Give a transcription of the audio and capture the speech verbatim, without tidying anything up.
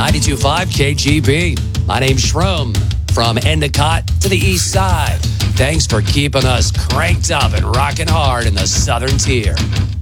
ninety-two point five K G B. My name's Shroom from Endicott to the east side. Thanks for keeping us cranked up and rocking hard in the southern tier.